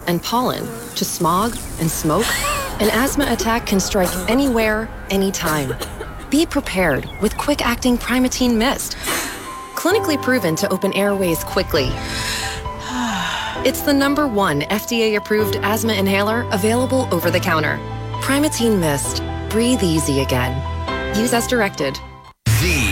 and pollen to smog and smoke, an asthma attack can strike anywhere, anytime. Be prepared with quick-acting Primatene Mist. Clinically proven to open airways quickly. It's the #1 FDA-approved asthma inhaler available over the counter. Primatene Mist. Breathe easy again. Use as directed.